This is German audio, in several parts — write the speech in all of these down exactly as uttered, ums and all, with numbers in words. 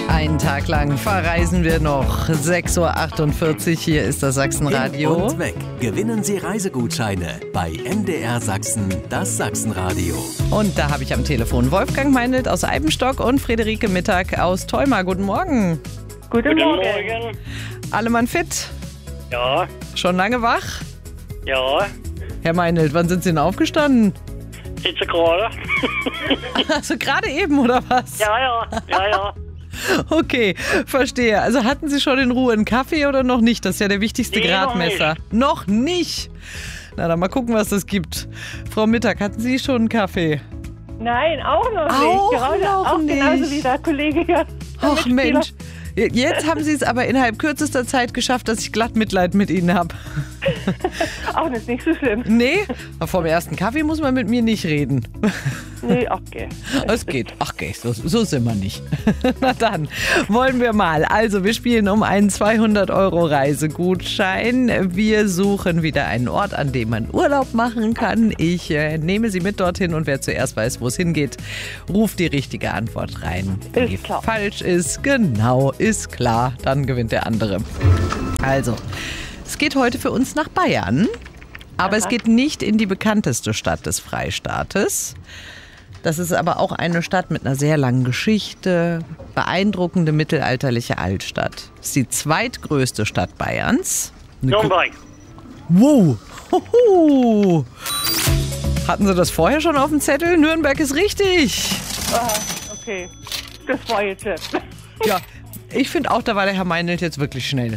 Einen Tag lang verreisen wir noch. sechs Uhr achtundvierzig, hier ist das Sachsenradio. Hin und weg. Gewinnen Sie Reisegutscheine bei M D R Sachsen, das Sachsenradio. Und da habe ich am Telefon Wolfgang Meindl aus Eibenstock und Friederike Mittag aus Theuma. Guten Morgen. Guten, Guten Morgen. Morgen. Alle Mann fit? Ja, Schon lange wach? ja, Herr Meindl, wann sind Sie denn aufgestanden? sitze gerade. Also gerade eben, oder was? Ja, ja, ja, ja. Okay, verstehe. Also hatten Sie schon in Ruhe einen Kaffee oder noch nicht? Das ist ja der wichtigste Nee, noch Gradmesser. Noch nicht. Na, dann mal gucken, was das gibt. Frau Mittag, hatten Sie schon einen Kaffee? Nein, auch noch Auch nicht. Gerade noch auch nicht. genauso wie der Kollege hier. der Ach Mitspieler. Mensch, jetzt haben Sie es aber innerhalb kürzester Zeit geschafft, dass ich glatt Mitleid mit Ihnen habe. Auch das ist nicht so schlimm. Nee, aber vom ersten Kaffee muss man mit mir nicht reden. Nee, okay. Es geht. Ach, okay, so, so sind wir nicht. Na dann, wollen wir mal. Also, wir spielen um einen zweihundert Euro Reisegutschein. Wir suchen wieder einen Ort, an dem man Urlaub machen kann. Ich äh, nehme Sie mit dorthin und wer zuerst weiß, wo es hingeht, ruft die richtige Antwort rein. Wenn die Ist klar. falsch ist, genau, ist klar, dann gewinnt der andere. Also, es geht heute für uns nach Bayern, aber es geht nicht in die bekannteste Stadt des Freistaates. Das ist aber auch eine Stadt mit einer sehr langen Geschichte, beeindruckende mittelalterliche Altstadt. Das ist die zweitgrößte Stadt Bayerns. Eine Nürnberg. Wow! Hoho. Hatten Sie das vorher schon auf dem Zettel? Nürnberg ist richtig. Ah, okay. Das war jetzt jetzt. Ja, ich finde auch, da war der Herr Meindl jetzt wirklich schnell.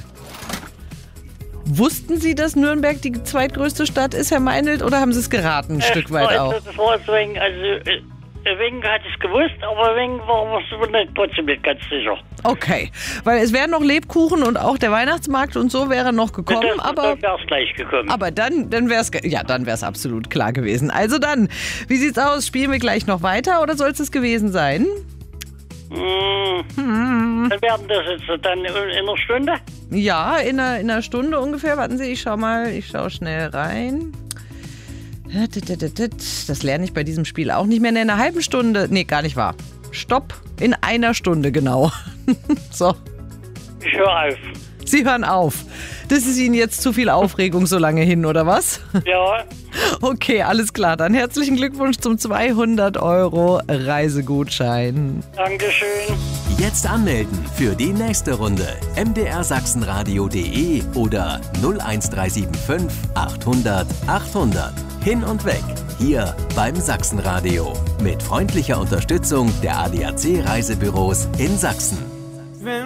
Wussten Sie, dass Nürnberg die zweitgrößte Stadt ist, Herr Meindl, oder haben Sie es geraten, ein Stück weit das, auch? Das war so wegen, also, äh, wegen hat es gewusst, aber wegen war man so nicht trotzdem nicht ganz sicher. Okay, weil es wären noch Lebkuchen und auch der Weihnachtsmarkt und so wäre noch gekommen, das, aber... Dann wäre es gleich gekommen. Aber dann, dann wäre es ja, dann wäre es absolut klar gewesen. Also dann, wie sieht's aus? Spielen wir gleich noch weiter oder soll es es gewesen sein? Hm. Dann werden das jetzt dann in einer Stunde. Ja, in einer, in einer Stunde ungefähr. Warten Sie, ich schau mal, ich schau schnell rein. Das lerne ich bei diesem Spiel auch nicht mehr. In einer halben Stunde. Nee, gar nicht wahr. Stopp. In einer Stunde, genau. So. Ich höre auf. Sie hören auf. Das ist Ihnen jetzt zu viel Aufregung so lange hin, oder was? Ja, Okay, alles klar. Dann herzlichen Glückwunsch zum zweihundert Euro Reisegutschein. Dankeschön. Jetzt anmelden für die nächste Runde. m d r sachsenradio punkt de oder null eins drei sieben fünf achthundert achthundert. Hin und weg. Hier beim Sachsenradio. Mit freundlicher Unterstützung der A D A C Reisebüros in Sachsen.